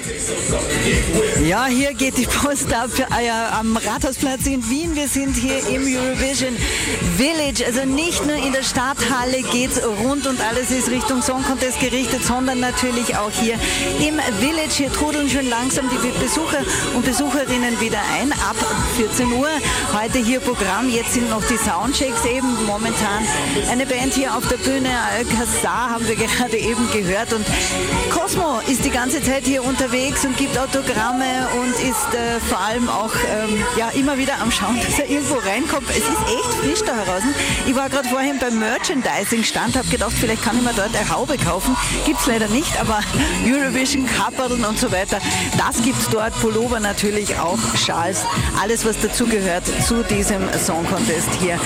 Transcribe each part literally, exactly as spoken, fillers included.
Ja, hier geht die Post ab äh, am Rathausplatz in Wien. Wir sind hier im Eurovision Village. Also nicht nur in der Stadthalle geht es rund und alles ist Richtung Song Contest gerichtet, sondern natürlich auch hier im Village. Hier trudeln schon langsam die Besucher und Besucherinnen wieder ein. Ab vierzehn Uhr heute hier Programm. Jetzt sind noch die Soundchecks eben momentan. Eine Band hier auf der Bühne, Alcazar haben wir gerade eben gehört. Und Cosmo ist die ganze Zeit hier unterwegs und gibt Autogramme und ist äh, vor allem auch ähm, ja, immer wieder am Schauen, dass er irgendwo reinkommt. Es ist echt frisch da draußen. Ich war gerade vorhin beim Merchandising-Stand, habe gedacht, vielleicht kann ich mir dort eine Haube kaufen. Gibt es leider nicht, aber Eurovision, Kapperln und so weiter, das gibt es dort. Pullover natürlich auch, Schals, alles was dazugehört zu diesem Song Contest hier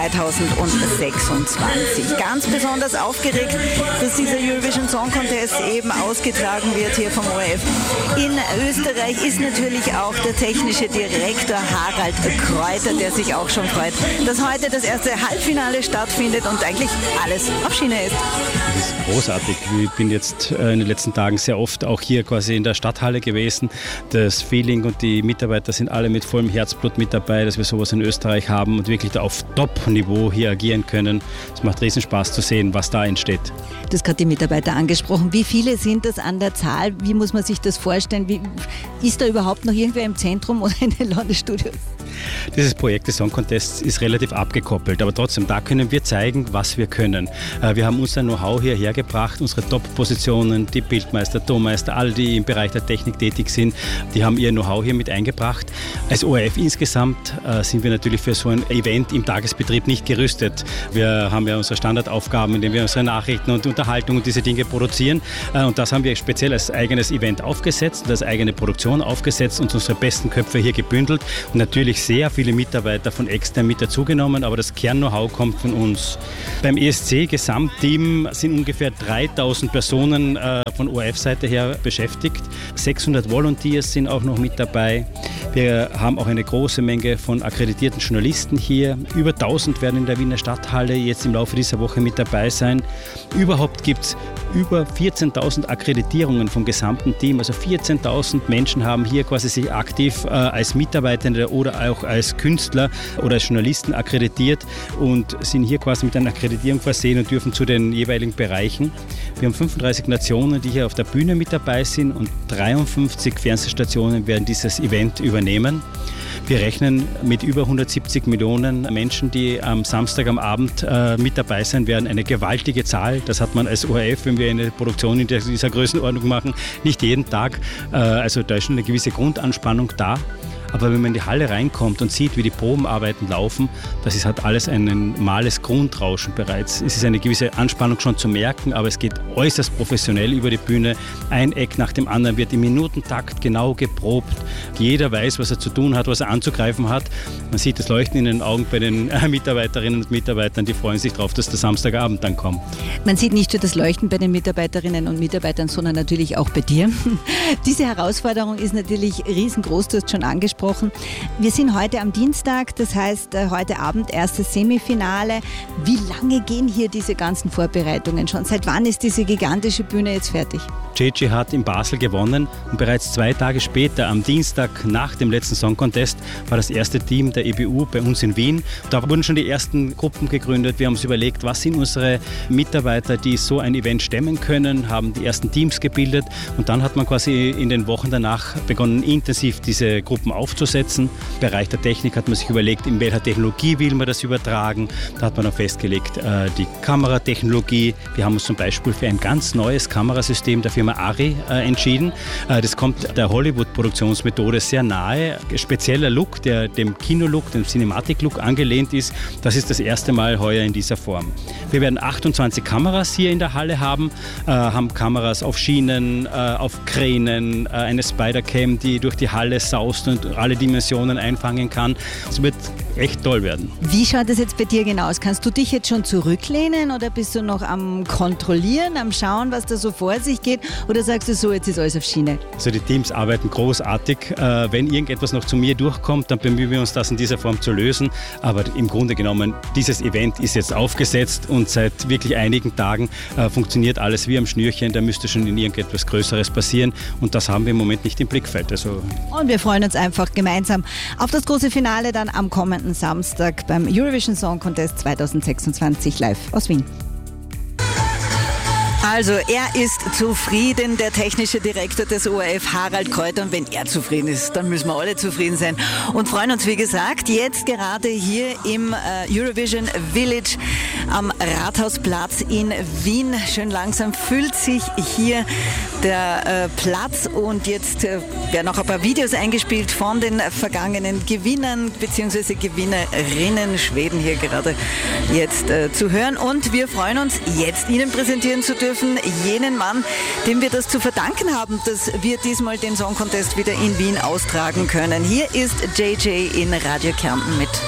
zweitausendsechsundzwanzig. Ganz besonders aufgeregt, dass dieser Eurovision Song Contest eben ausgetragen wird hier vom O R F. In Österreich ist natürlich auch der technische Direktor Harald Kräuter, der sich auch schon freut, dass heute das erste Halbfinale stattfindet und eigentlich alles auf Schiene ist. Das ist großartig. Ich bin jetzt in den letzten Tagen sehr oft auch hier quasi in der Stadthalle gewesen. Das Feeling und die Mitarbeiter sind alle mit vollem Herzblut mit dabei, dass wir sowas in Österreich haben und wirklich da auf Top-Niveau hier agieren können. Es macht riesen Spaß zu sehen, was da entsteht. Du hast gerade die Mitarbeiter angesprochen. Wie viele sind das an der Zahl? Wie muss man sich das vorstellen? Wie, ist da überhaupt noch irgendwer im Zentrum oder in den Landesstudios? Dieses Projekt des Song Contests ist relativ abgekoppelt, aber trotzdem, da können wir zeigen, was wir können. Wir haben unser Know-how hierher gebracht, unsere Top-Positionen, die Bildmeister, Tonmeister, all die im Bereich der Technik tätig sind, die haben ihr Know-how hier mit eingebracht. Als O R F insgesamt äh, sind wir natürlich für so ein Event im Tagesbetrieb nicht gerüstet. Wir haben ja unsere Standardaufgaben, indem wir unsere Nachrichten und Unterhaltung und diese Dinge produzieren, äh, und das haben wir speziell als eigenes Event aufgesetzt, als eigene Produktion aufgesetzt und unsere besten Köpfe hier gebündelt und natürlich sehr viele Mitarbeiter von extern mit dazugenommen, aber das Kern-Know-how kommt von uns. Beim E S C-Gesamtteam sind ungefähr dreitausend Personen äh, von O R F-Seite her beschäftigt. sechshundert Volunteers sind auch noch mit dabei. Wir haben auch eine große Menge von akkreditierten Journalisten hier. Über tausend werden in der Wiener Stadthalle jetzt im Laufe dieser Woche mit dabei sein. Überhaupt gibt es über vierzehntausend Akkreditierungen vom gesamten Team. Also vierzehntausend Menschen haben hier quasi sich aktiv äh, als Mitarbeitende oder auch als Künstler oder als Journalisten akkreditiert und sind hier quasi mit einer Akkreditierung versehen und dürfen zu den jeweiligen Bereichen. Wir haben fünfunddreißig Nationen, die hier auf der Bühne mit dabei sind und dreiundfünfzig Fernsehstationen werden dieses Event übernehmen. Wir rechnen mit über hundertsiebzig Millionen Menschen, die am Samstag am Abend äh, mit dabei sein werden. Eine gewaltige Zahl. Das hat man als O R F, wenn wir eine Produktion in dieser Größenordnung machen, nicht jeden Tag. Äh, also da ist schon eine gewisse Grundanspannung da. Aber wenn man in die Halle reinkommt und sieht, wie die Probenarbeiten laufen, das ist halt alles ein normales Grundrauschen bereits. Es ist eine gewisse Anspannung schon zu merken, aber es geht äußerst professionell über die Bühne. Ein Eck nach dem anderen wird im Minutentakt genau geprobt. Jeder weiß, was er zu tun hat, was er anzugreifen hat. Man sieht das Leuchten in den Augen bei den Mitarbeiterinnen und Mitarbeitern, die freuen sich darauf, dass der Samstagabend dann kommt. Man sieht nicht nur das Leuchten bei den Mitarbeiterinnen und Mitarbeitern, sondern natürlich auch bei dir. Diese Herausforderung ist natürlich riesengroß, du hast schon angesprochen. Wir sind heute am Dienstag, das heißt heute Abend erstes Semifinale. Wie lange gehen hier diese ganzen Vorbereitungen schon? Seit wann ist diese gigantische Bühne jetzt fertig? Gigi hat in Basel gewonnen und bereits zwei Tage später, am Dienstag nach dem letzten Song Contest, war das erste Team der E B U bei uns in Wien. Da wurden schon die ersten Gruppen gegründet. Wir haben uns überlegt, was sind unsere Mitarbeiter, die so ein Event stemmen können, haben die ersten Teams gebildet und dann hat man quasi in den Wochen danach begonnen, intensiv diese Gruppen aufzusetzen. Im Bereich der Technik hat man sich überlegt, in welcher Technologie will man das übertragen. Da hat man dann festgelegt, äh, die Kameratechnologie. Wir haben uns zum Beispiel für ein ganz neues Kamerasystem der Firma Arri äh, entschieden. Äh, das kommt der Hollywood-Produktionsmethode sehr nahe. Spezieller Look, der dem Kino-Look, dem Cinematic-Look angelehnt ist. Das ist das erste Mal heuer in dieser Form. Wir werden achtundzwanzig Kameras hier in der Halle haben, äh, haben Kameras auf Schienen, äh, auf Kränen, äh, eine Spider-Cam, die durch die Halle saust und alle Dimensionen einfangen kann. Es wird echt toll werden. Wie schaut es jetzt bei dir genau aus? Kannst du dich jetzt schon zurücklehnen oder bist du noch am Kontrollieren, am Schauen, was da so vor sich geht? Oder sagst du so, jetzt ist alles auf Schiene? Also die Teams arbeiten großartig. Äh, wenn irgendetwas noch zu mir durchkommt, dann bemühen wir uns, das in dieser Form zu lösen. Aber im Grunde genommen, dieses Event ist jetzt aufgesetzt und seit wirklich einigen Tagen äh, funktioniert alles wie am Schnürchen. Da müsste schon in irgendetwas Größeres passieren und das haben wir im Moment nicht im Blickfeld. Also und wir freuen uns einfach gemeinsam auf das große Finale dann am kommenden Samstag beim Eurovision Song Contest zwanzig sechsundzwanzig live aus Wien. Also er ist zufrieden, der technische Direktor des O R F, Harald Kräuter. Und wenn er zufrieden ist, dann müssen wir alle zufrieden sein. Und freuen uns, wie gesagt, jetzt gerade hier im Eurovision Village am Rathausplatz in Wien. Schön langsam füllt sich hier der äh, Platz und jetzt äh, werden auch ein paar Videos eingespielt von den vergangenen Gewinnern bzw. Gewinnerinnen, Schweden hier gerade jetzt äh, zu hören. Und wir freuen uns, jetzt Ihnen präsentieren zu dürfen, jenen Mann, dem wir das zu verdanken haben, dass wir diesmal den Song Contest wieder in Wien austragen können. Hier ist J J in Radio Kärnten mit